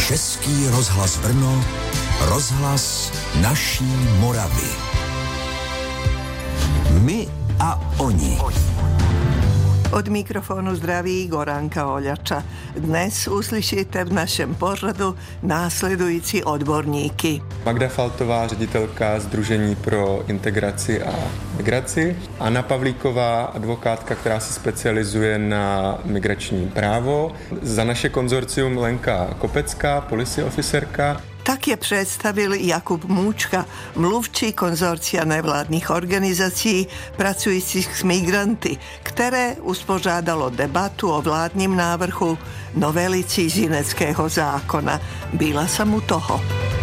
Český rozhlas Brno, rozhlas naší Moravy. My a oni. Od mikrofonu zdraví Goranka Oljača. Dnes uslyšíte v našem pořadu následující odborníky. Magda Faltová, ředitelka Sdružení pro integraci a migraci. Anna Pavlíková, advokátka, která se specializuje na migrační právo. Za naše konzorcium Lenka Kopecká, policy officerka. Tak je představil Jakub Můčka, mluvčí konzorcia nevládních organizací pracujících s migranty, které uspořádalo debatu o vládním návrhu novely cizineckého zákona. Byla jsem u toho.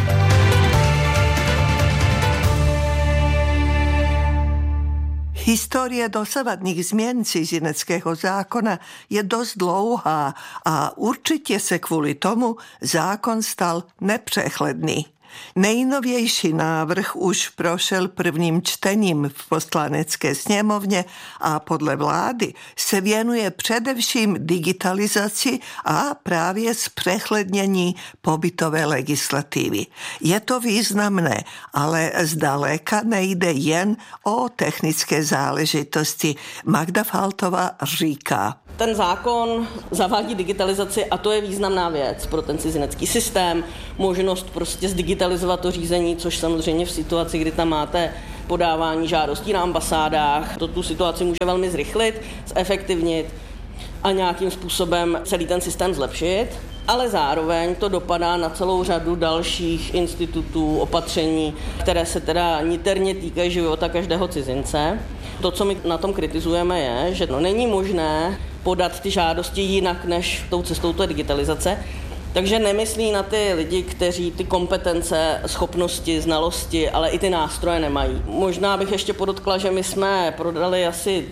Historie dosavadných změn cizineckého zákona je dost dlouhá a určitě se kvůli tomu zákon stal nepřehledný. Nejnovější návrh už prošel prvním čtením v poslanecké sněmovně a podle vlády se věnuje především digitalizaci a právě zpřehlednění pobytové legislativy. Je to významné, ale zdaleka nejde jen o technické záležitosti. Magda Faltová říká: Ten zákon zavádí digitalizaci a to je významná věc pro ten cizinecký systém, možnost prostě zdigitalizovat to řízení, což samozřejmě v situaci, kdy tam máte podávání žádostí na ambasádách, to tu situaci může velmi zrychlit, zefektivnit a nějakým způsobem celý ten systém zlepšit, ale zároveň to dopadá na celou řadu dalších institutů, opatření, které se teda niterně týkají života každého cizince. To, co my na tom kritizujeme, je, že není možné podat ty žádosti jinak než tou cestou té digitalizace. Takže nemyslí na ty lidi, kteří ty kompetence, schopnosti, znalosti, ale i ty nástroje nemají. Možná bych ještě podotkla, že my jsme prodali asi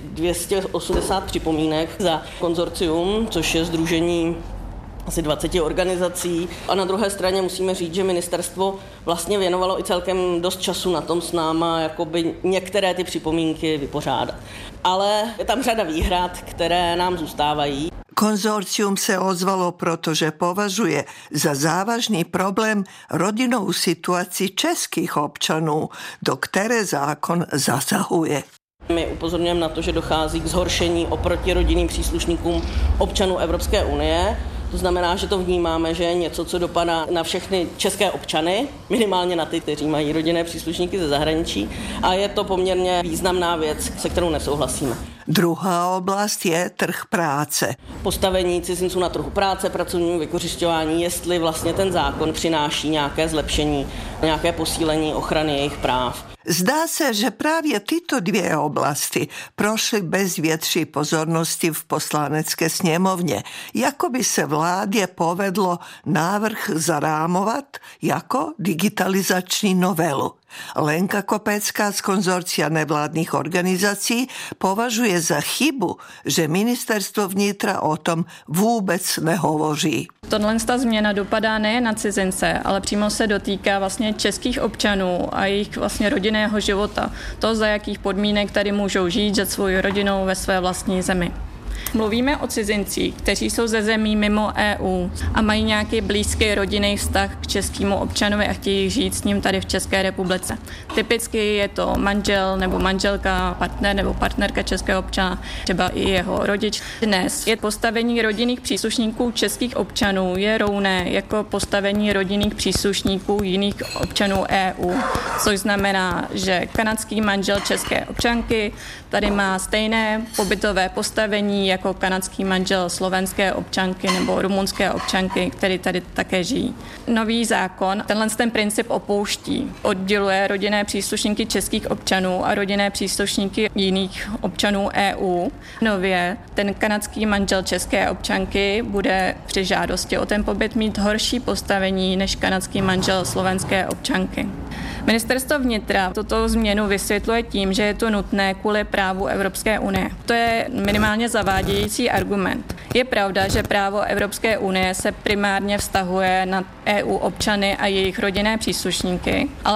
280 připomínek za konzorcium, což je sdružení asi 20 organizací. A na druhé straně musíme říct, že ministerstvo vlastně věnovalo i celkem dost času na tom s náma jakoby některé ty připomínky vypořádat. Ale je tam řada výhrad, které nám zůstávají. Konzorcium se ozvalo, protože považuje za závažný problém rodinnou situaci českých občanů, do které zákon zasahuje. My upozorňujeme na to, že dochází k zhoršení oproti rodinným příslušníkům občanů Evropské unie. To znamená, že to vnímáme, že je něco, co dopadá na všechny české občany, minimálně na ty, kteří mají rodinné příslušníky ze zahraničí, a je to poměrně významná věc, se kterou nesouhlasíme. Druhá oblast je trh práce. Postavení cizinců na trhu práce, pracovnímu vykořisťování, jestli vlastně ten zákon přináší nějaké zlepšení, nějaké posílení ochrany jejich práv. Zdá se, že právě tyto dvě oblasti prošly bez větší pozornosti v poslanecké sněmovně, jako by se vládě povedlo návrh zarámovat jako digitalizační novelu. Lenka Kopecká z konzorcia nevládních organizací považuje za chybu, že ministerstvo vnitra o tom vůbec nehovoří. Tato změna dopadá nejen na cizince, ale přímo se dotýká vlastně českých občanů a jejich vlastně rodinného života. To, za jakých podmínek tady můžou žít se svou rodinou ve své vlastní zemi. Mluvíme o cizincích, kteří jsou ze zemí mimo EU a mají nějaký blízký rodinný vztah k českému občanovi a chtějí žít s ním tady v České republice. Typicky je to manžel nebo manželka, partner nebo partnerka českého občana, třeba i jeho rodič. Dnes je postavení rodinných příslušníků českých občanů je rovné jako postavení rodinných příslušníků jiných občanů EU, což znamená, že kanadský manžel české občanky tady má stejné pobytové postavení jako kanadský manžel slovenské občanky nebo rumunské občanky, který tady také žijí. Nový zákon ten princip opouští. Odděluje rodinné příslušníky českých občanů a rodinné příslušníky jiných občanů EU. Nově ten kanadský manžel české občanky bude při žádosti o ten pobyt mít horší postavení než kanadský manžel slovenské občanky. Ministerstvo vnitra tuto změnu vysvětluje tím, že je to nutné kvůli právu Evropské unie. To je minimálně zavádějící argument. Je pravda, že právo Evropské unie se primárně vztahuje na EU občany a jejich rodinné příslušníky, ale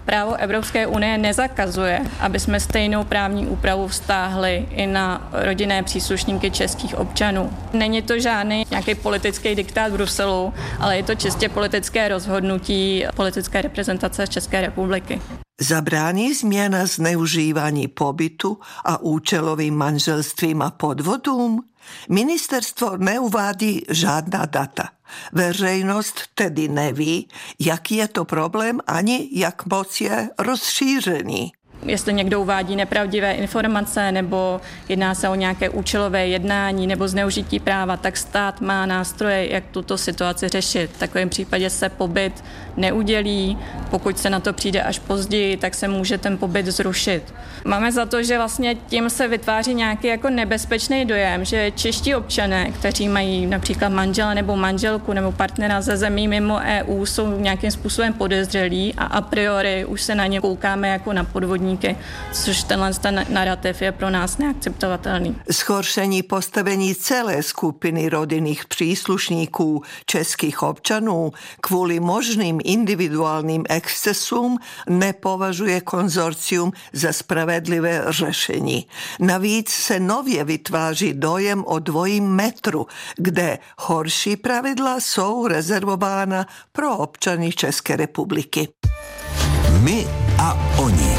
Právo Evropské unie nezakazuje, aby jsme stejnou právní úpravu vztáhli i na rodinné příslušníky českých občanů. Není to žádný nějaký politický diktát Bruselu, ale je to čistě politické rozhodnutí politické reprezentace České republiky. Zabrání změna zneužívání pobytu a účelovým manželstvím a podvodům? Ministerstvo neuvádí žádná data. Veřejnost tedy neví, jaký je to problém ani jak moc je rozšířený. Jestli někdo uvádí nepravdivé informace nebo jedná se o nějaké účelové jednání nebo zneužití práva, tak stát má nástroje, jak tuto situaci řešit. V takovém případě se pobyt neudělí, pokud se na to přijde až později, tak se může ten pobyt zrušit. Máme za to, že vlastně tím se vytváří nějaký jako nebezpečný dojem, že čeští občané, kteří mají například manžela nebo manželku nebo partnera ze zemí mimo EU, jsou nějakým způsobem podezřelí a priori už se na ně koukáme jako na podvodníky, což ten narrativ je pro nás neakceptovatelný. Zhoršení postavení celé skupiny rodinných příslušníků českých občanů kvůli možným individuálním excesům nepovažuje konzorcium za spravedlivé řešení. Navíc se nově vytváří dojem o dvojím metru, kde horší pravidla jsou rezervována pro občany České republiky. My a oni.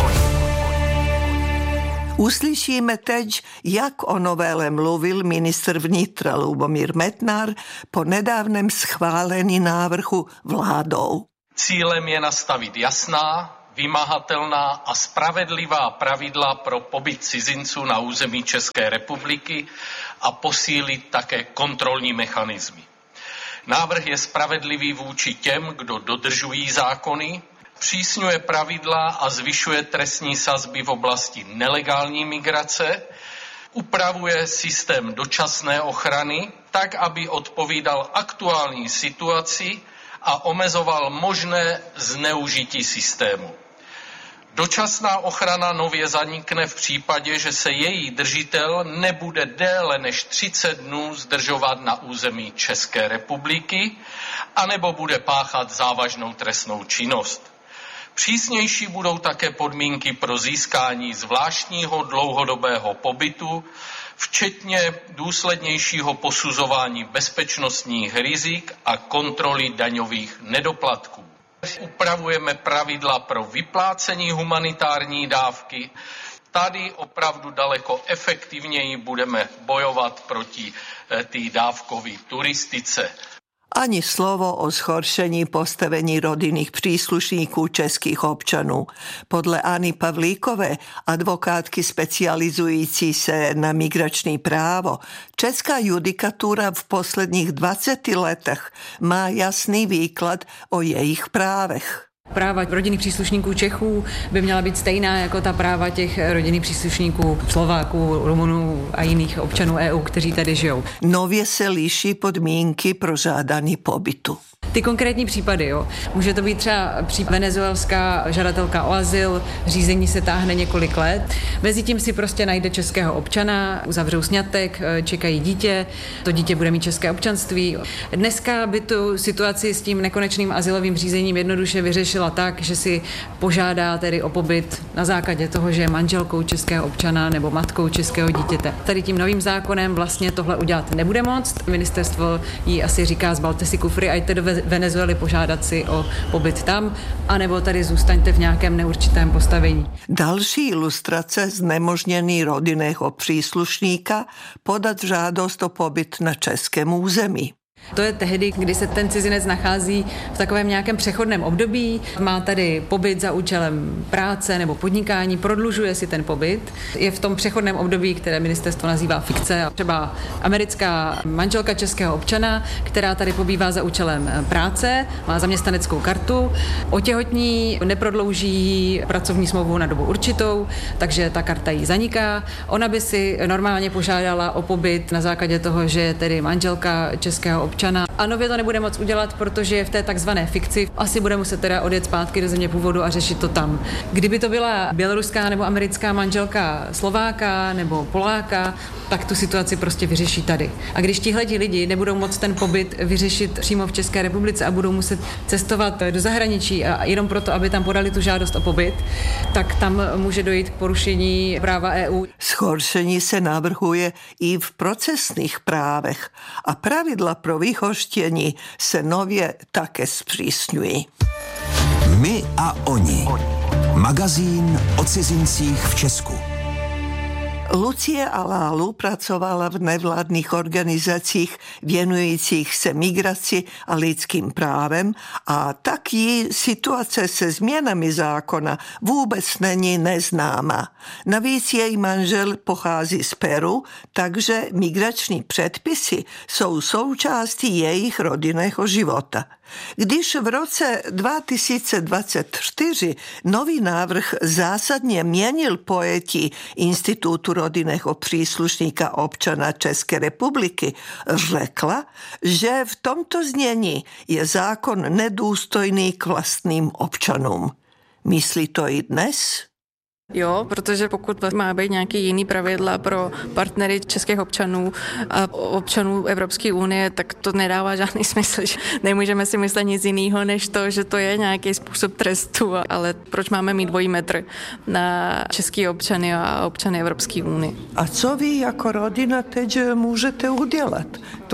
Uslyšíme teď, jak o novele mluvil ministr vnitra Lubomír Metnar po nedávném schválení návrhu vládou. Cílem je nastavit jasná, vymahatelná a spravedlivá pravidla pro pobyt cizinců na území České republiky a posílit také kontrolní mechanismy. Návrh je spravedlivý vůči těm, kdo dodržují zákony, přísňuje pravidla a zvyšuje trestní sazby v oblasti nelegální migrace, upravuje systém dočasné ochrany tak, aby odpovídal aktuální situaci a omezoval možné zneužití systému. Dočasná ochrana nově zanikne v případě, že se její držitel nebude déle než 30 dnů zdržovat na území České republiky anebo bude páchat závažnou trestnou činnost. Přísnější budou také podmínky pro získání zvláštního dlouhodobého pobytu, včetně důslednějšího posuzování bezpečnostních rizik a kontroly daňových nedoplatků. Upravujeme pravidla pro vyplácení humanitární dávky. Tady opravdu daleko efektivněji budeme bojovat proti té dávkové turistice. Ani slovo o zhoršení postavení rodinných příslušníků českých občanů. Podle Anny Pavlíkové, advokátky specializující se na migrační právo, česká judikatura v posledních 20 letech má jasný výklad o jejich právech. Práva rodinných příslušníků Čechů by měla být stejná jako ta práva těch rodinných příslušníků Slováků, Rumunů a jiných občanů EU, kteří tady žijou. Nově se liší podmínky pro žádání pobytu. Ty konkrétní případy, jo. Může to být třeba případ venezuelská žadatelka o azyl, řízení se táhne několik let. Mezitím si prostě najde českého občana, uzavřou sňatek, čekají dítě, to dítě bude mít české občanství. Dneska by tu situaci s tím nekonečným azylovým řízením jednoduše vyřešila tak, že si požádá tedy o pobyt na základě toho, že je manželkou českého občana nebo matkou českého dítěte. Tady tím novým zákonem vlastně tohle udělat nebude moct. Ministerstvo jí asi říká, zbalte si kufry a jděte do Venezuely požádat si o pobyt tam, anebo tady zůstaňte v nějakém neurčitém postavení. Další ilustrace znemožnění rodinného příslušníka podat žádost o pobyt na českém území. To je tehdy, kdy se ten cizinec nachází v takovém nějakém přechodném období, má tady pobyt za účelem práce nebo podnikání, prodlužuje si ten pobyt, je v tom přechodném období, které ministerstvo nazývá fikce. Třeba americká manželka českého občana, která tady pobývá za účelem práce, má zaměstnaneckou kartu, otěhotní, neprodlouží pracovní smlouvu na dobu určitou, takže ta karta jí zaniká. Ona by si normálně požádala o pobyt na základě toho, že je tedy manželka českého občana. A nově to nebude moc udělat, protože je v té takzvané fikci. Asi bude muset teda odjet zpátky do země původu a řešit to tam. Kdyby to byla běloruská nebo americká manželka Slováka nebo Poláka, tak tu situaci prostě vyřeší tady. A když tihleti lidi nebudou moct ten pobyt vyřešit přímo v České republice a budou muset cestovat do zahraničí a jenom proto, aby tam podali tu žádost o pobyt, tak tam může dojít k porušení práva EU. Zhoršení se navrhuje i v procesných právech a pravidla pro vyhoštění se nově také zpřísňují. My a oni. Magazín o cizincích v Česku. Lucie Alálu pracovala v nevládnych organizacích věnujících se migraci a lidským právem a tak jí situace se změnami zákona vůbec není neznáma. Navíc její manžel pochází z Peru, takže migrační předpisy jsou součástí jejich rodinného života. Když v roce 2024 nový návrh zásadně měnil pojetí Institutu rodinného příslušníka občana České republiky, řekla, že v tomto znění je zákon nedůstojný k vlastním občanům. Myslí to i dnes? Jo, protože pokud má být nějaký jiný pravidla pro partnery českých občanů a občanů Evropské unie, tak to nedává žádný smysl. Nemůžeme si myslet nic jiného, než to, že to je nějaký způsob trestu, ale proč máme mít dvojí metr na český občany a občany Evropské unie? A co vy jako rodina teď můžete udělat?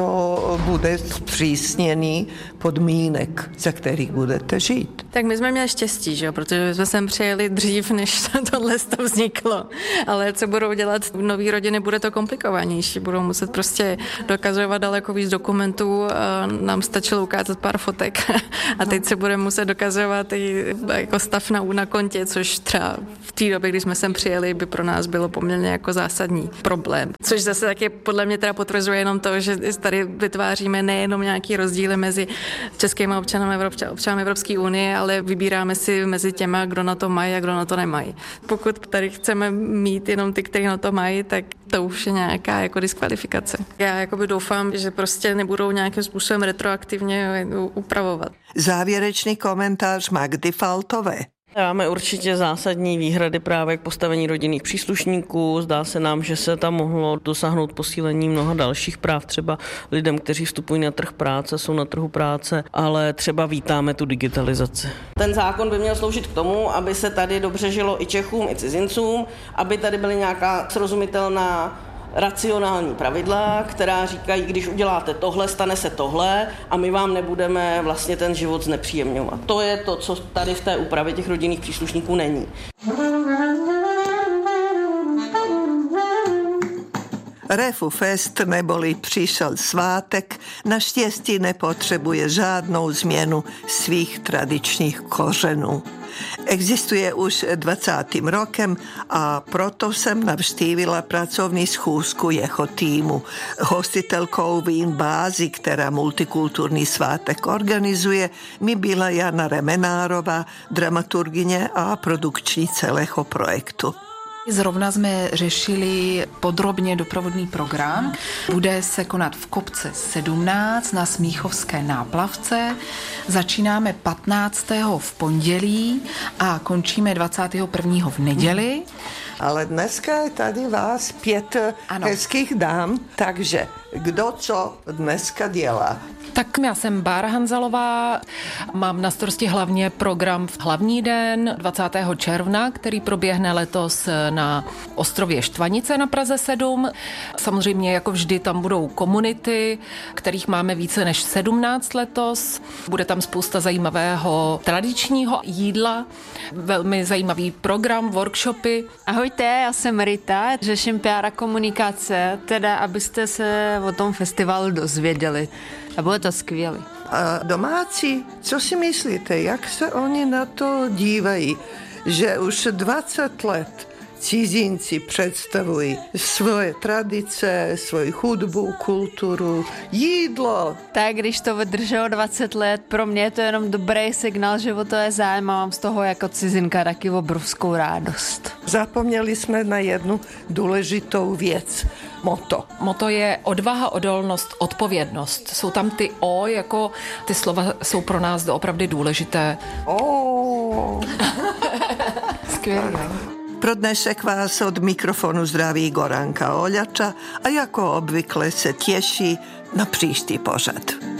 To bude zpřísněný podmínek, za kterých budete žít. Tak my jsme měli štěstí, že jo, protože jsme sem přijeli dřív, než tohle vzniklo. Ale co budou dělat nový rodiny, bude to komplikovanější. Budou muset prostě dokazovat daleko víc dokumentů. Nám stačilo ukázat pár fotek a teď se bude muset dokazovat i jako stav na kontě, což třeba v té době, kdy jsme sem přijeli, by pro nás bylo poměrně jako zásadní problém. Což zase taky podle mě teda potvrzuje jenom to, že tady vytváříme nejenom nějaký rozdíly mezi českými občany Evropské unie, ale vybíráme si mezi těma, kdo na to mají a kdo na to nemají. Pokud tady chceme mít jenom ty, kteří na to mají, tak to už je nějaká jako diskvalifikace. Já jakoby doufám, že prostě nebudou nějakým způsobem retroaktivně upravovat. Závěrečný komentář Magdy Faltové. Máme určitě zásadní výhrady právě k postavení rodinných příslušníků. Zdá se nám, že se tam mohlo dosáhnout posílení mnoha dalších práv, třeba lidem, kteří vstupují na trh práce, jsou na trhu práce, ale třeba vítáme tu digitalizaci. Ten zákon by měl sloužit k tomu, aby se tady dobře žilo i Čechům, i cizincům, aby tady byly nějaká srozumitelná racionální pravidla, která říkají, když uděláte tohle, stane se tohle a my vám nebudeme vlastně ten život znepříjemňovat. To je to, co tady v té úpravě těch rodinných příslušníků není. Refu Fest neboli přišel svátek, naštěstí nepotřebuje žádnou změnu svých tradičních kořenů. Existuje už 20. rokem a proto jsem navštívila pracovní schůzku jeho týmu. Hostitelkou Wien Bázy, která multikulturní svátek organizuje, mi byla Jana Remenárová, dramaturgyně a produkční celého projektu. Zrovna jsme řešili podrobně doprovodný program. Bude se konat v Kopce 17 na Smíchovské náplavce. Začínáme 15. v pondělí a končíme 21. v neděli. Ale dneska je tady vás 5 hezkých dám, takže kdo co dneska dělá? Tak já jsem Bára Hanzalová, mám na starosti hlavně program v Hlavní den 20. června, který proběhne letos na ostrově Štvanice na Praze 7. Samozřejmě jako vždy tam budou komunity, kterých máme více než 17 letos. Bude tam spousta zajímavého tradičního jídla, velmi zajímavý program, workshopy. Ahojte, já jsem Rita, řeším PR a komunikace, teda abyste se o tom festivalu dozvěděli. A bude to skvělé. A domácí, co si myslíte, jak se oni na to dívají, že už 20 let cizinci představují svoje tradice, svoji hudbu, kulturu, jídlo. Tak když to vydrželo 20 let, pro mě je to jenom dobrý signál, že o to je zájem a mám z toho jako cizinka taky obrovskou radost. Zapomněli jsme na jednu důležitou věc. moto? Moto je odvaha, odolnost, odpovědnost. Jsou tam ty O, jako ty slova jsou pro nás doopravdy důležité. Skvělé. Pro dnešek vás od mikrofonu zdraví Goranka Oljača a jako obvykle se těší na příští pořad.